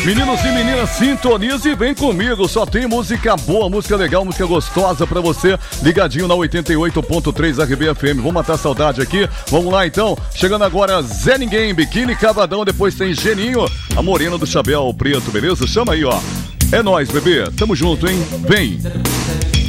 Meninos e meninas, sintonize e vem comigo. Só tem música boa, música legal, música gostosa pra você. Ligadinho na 88.3 RBFM. Vamos matar a saudade aqui. Vamos lá então. Chegando agora Zé Ninguém, Biquíni Cavadão. Depois tem Geninho, a morena do chapéu preto, beleza? Chama aí, ó. É nóis, bebê. Tamo junto, hein? Vem.